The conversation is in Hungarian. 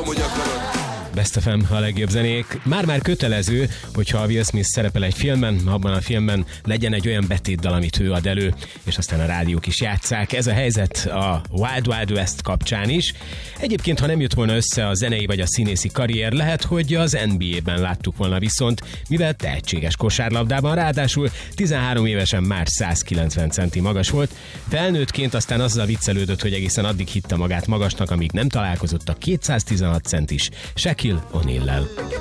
tudom, hogy akarod. Best FM, a legjobb zenék. Már-már kötelező, hogyha a Will Smith szerepel egy filmben, abban a filmben legyen egy olyan betétdal, amit ő ad elő, és aztán a rádiók is játsszák. Ez a helyzet a Wild Wild West kapcsán is. Egyébként, ha nem jött volna össze a zenei vagy a színészi karrier, lehet, hogy az NBA-ben láttuk volna viszont, mivel tehetséges kosárlabdában, ráadásul 13 évesen már 190 centi magas volt. Felnőttként aztán azzal viccelődött, hogy egészen addig hitte magát magasnak, amíg nem találkozott a 216 centis Shaquille O'Neal-lel.